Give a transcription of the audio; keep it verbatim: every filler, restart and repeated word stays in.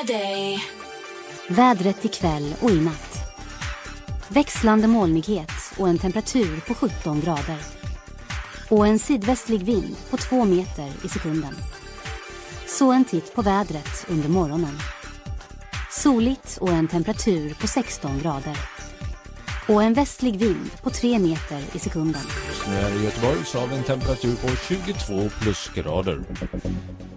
Friday. Vädret ikväll och i natt. Växlande molnighet och en temperatur på sjutton grader. Och en sydvästlig vind på två meter i sekunden. Så en titt på vädret under morgonen. Soligt och en temperatur på sexton grader. Och en västlig vind på tre meter i sekunden. Snö i Göteborg så har vi en temperatur på tjugotvå plusgrader.